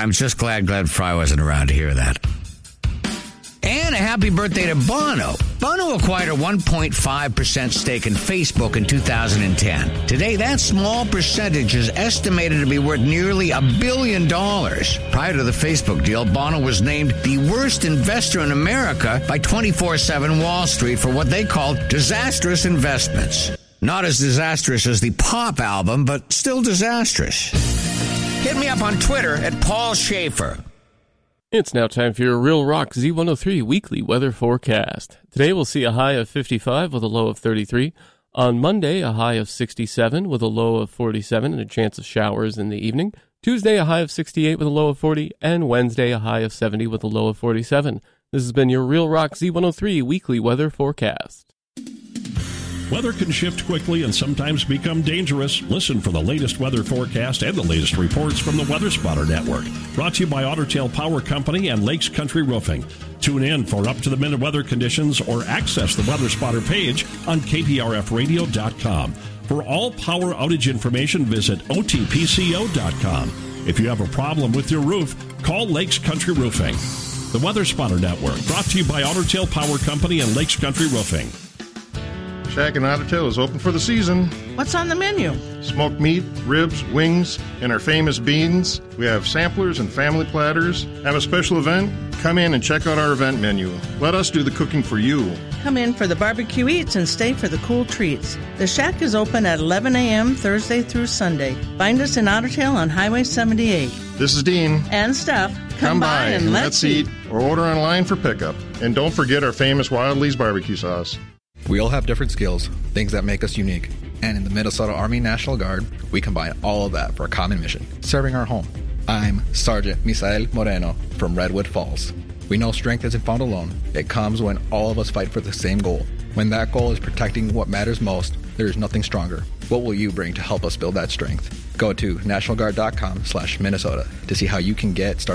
I'm just glad Glenn Fry wasn't around to hear that. And a happy birthday to Bono. Bono acquired a 1.5% stake in Facebook in 2010. Today, that small percentage is estimated to be worth nearly $1 billion. Prior to the Facebook deal, Bono was named the worst investor in America by 24/7 Wall Street for what they called disastrous investments. Not as disastrous as the Pop album, but still disastrous. Hit me up on Twitter at Paul Schaefer. It's now time for your Real Rock Z103 weekly weather forecast. Today we'll see a high of 55 with a low of 33. On Monday, a high of 67 with a low of 47 and a chance of showers in the evening. Tuesday, a high of 68 with a low of 40. And Wednesday, a high of 70 with a low of 47. This has been your Real Rock Z103 weekly weather forecast. Weather can shift quickly and sometimes become dangerous. Listen for the latest weather forecast and the latest reports from the Weather Spotter Network. Brought to you by Otter Tail Power Company and Lakes Country Roofing. Tune in for up-to-the-minute weather conditions or access the Weather Spotter page on KPRFradio.com. For all power outage information, visit OTPCO.com. If you have a problem with your roof, call Lakes Country Roofing. The Weather Spotter Network, brought to you by Otter Tail Power Company and Lakes Country Roofing. Shack in Otter Tail is open for the season. What's on the menu? Smoked meat, ribs, wings, and our famous beans. We have samplers and family platters. Have a special event? Come in and check out our event menu. Let us do the cooking for you. Come in for the barbecue eats and stay for the cool treats. The Shack is open at 11 a.m. Thursday through Sunday. Find us in Otter Tail on Highway 78. This is Dean. And Steph. Come by and let's eat. Or order online for pickup. And don't forget our famous Wild Lee's barbecue sauce. We all have different skills, things that make us unique. And in the Minnesota Army National Guard, we combine all of that for a common mission, serving our home. I'm Sergeant Misael Moreno from Redwood Falls. We know strength isn't found alone. It comes when all of us fight for the same goal. When that goal is protecting what matters most, there is nothing stronger. What will you bring to help us build that strength? Go to NationalGuard.com/Minnesota to see how you can get started